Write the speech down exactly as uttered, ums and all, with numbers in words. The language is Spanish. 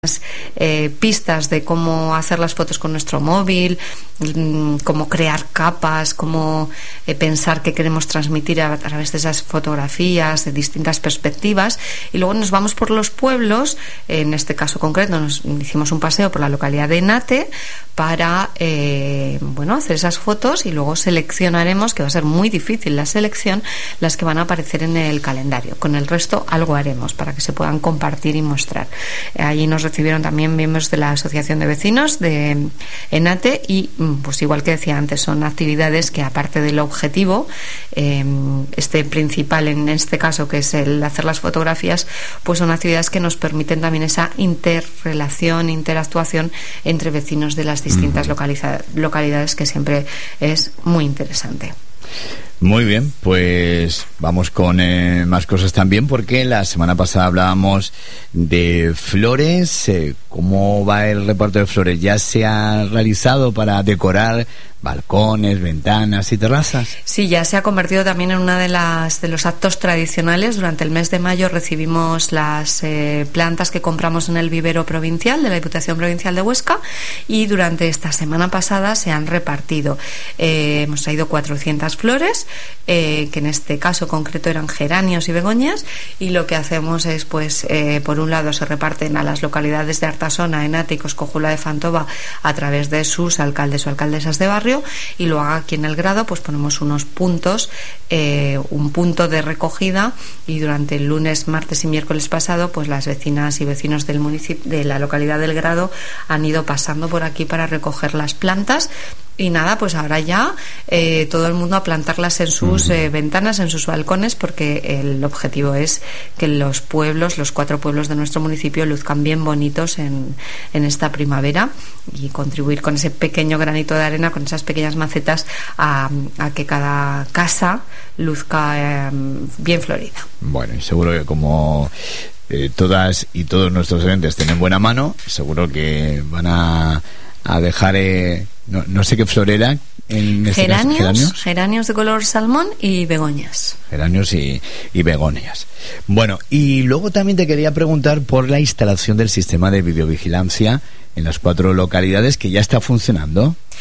Eh, pistas de cómo hacer las fotos con nuestro móvil, cómo crear capas, cómo eh, pensar qué queremos transmitir a, a través de esas fotografías de distintas perspectivas, y luego nos vamos por los pueblos. En este caso concreto nos hicimos un paseo por la localidad de Enate para eh, bueno, hacer esas fotos, y luego seleccionaremos, que va a ser muy difícil la selección, las que van a aparecer en el calendario. Con el resto algo haremos para que se puedan compartir y mostrar. Allí nos recibieron también miembros de la Asociación de Vecinos de Enate, y pues igual que decía antes, son actividades que, aparte del objetivo eh, este principal en este caso, que es el hacer las fotografías, pues son actividades que nos permiten también esa interrelación, interactuación entre vecinos de las distintas localiza- localidades, que siempre es muy interesante. Muy bien, pues vamos con eh, más cosas también, porque la semana pasada hablábamos de flores. Eh, ¿Cómo va el reparto de flores? ¿Ya se ha realizado para decorar balcones, ventanas y terrazas? Sí, ya se ha convertido también en una de las de los actos tradicionales. Durante el mes de mayo recibimos las eh, plantas que compramos en el vivero provincial de la Diputación Provincial de Huesca, y durante esta semana pasada se han repartido. Eh, hemos traído cuatrocientas flores, eh, que en este caso concreto eran geranios y begonias, y lo que hacemos es, pues, eh, por un lado se reparten a las localidades de Artasona, Enate y Coscojula de Fantova a través de sus alcaldes o alcaldesas de barrio, y luego aquí en el grado pues ponemos unos puntos, eh, un punto de recogida, y durante el lunes, martes y miércoles pasado, pues las vecinas y vecinos del municipio, de la localidad del grado, han ido pasando por aquí para recoger las plantas. Y nada, pues ahora ya eh, todo el mundo a plantarlas en sus eh, ventanas, en sus balcones, porque el objetivo es que los pueblos, los cuatro pueblos de nuestro municipio, luzcan bien bonitos en, en esta primavera, y contribuir con ese pequeño granito de arena, con esas pequeñas macetas, a, a que cada casa luzca eh, bien florida. Bueno, y seguro que como eh, todas y todos nuestros oyentes tienen buena mano, seguro que van a, a dejar... Eh, No, no sé qué florera en este geranios, caso, geranios, geranios de color salmón y begonias. Geranios y, y begonias. Bueno, y luego también te quería preguntar por la instalación del sistema de videovigilancia en las cuatro localidades, que ya está funcionando.